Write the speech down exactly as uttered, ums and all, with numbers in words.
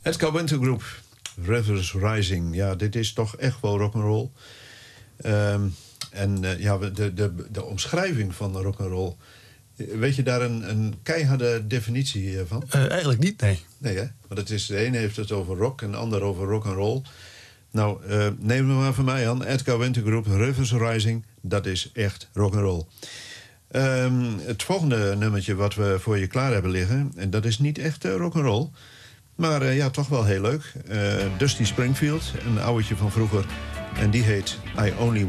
Edgar Winter Group, Rivers Rising. Ja, dit is toch echt wel rock'n'roll. Um, en uh, ja, de, de, de omschrijving van rock'n'roll. Weet je daar een, een keiharde definitie van? Uh, eigenlijk niet, nee. Nee, hè? Want het is, de ene heeft het over rock en de ander over rock'n'roll. Nou, uh, neem het maar van mij aan. Edgar Winter Group, Rivers Rising. Dat is echt rock'n'roll. Um, het volgende nummertje wat we voor je klaar hebben liggen. En dat is niet echt uh, rock'n'roll. Maar uh, ja, toch wel heel leuk. Uh, Dusty Springfield, een ouwtje van vroeger. En die heet I Only